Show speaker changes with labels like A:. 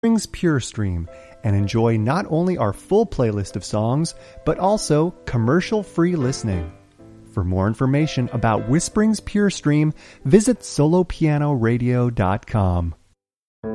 A: Whisperings Pure Stream and enjoy not only our full playlist of songs, but also commercial-free listening. For more information about Whisperings Pure Stream, visit solopianoradio.com.